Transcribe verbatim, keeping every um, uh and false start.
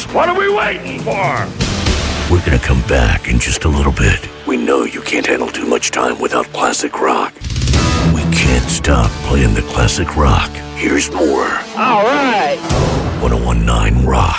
What are we waiting for? We're gonna come back in just a little bit. We know you can't handle too much time without classic rock. We can't stop playing the classic rock. Here's more. All right. ten nineteen Rock.